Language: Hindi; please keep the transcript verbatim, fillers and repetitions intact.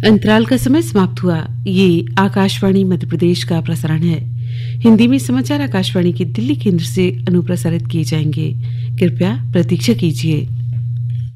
अंतराल का समय समाप्त हुआ। ये आकाशवाणी मध्य प्रदेश का प्रसारण है। हिंदी में समाचार आकाशवाणी के दिल्ली केंद्र से अनुप्रसारित किए जाएंगे। कृपया प्रतीक्षा कीजिए।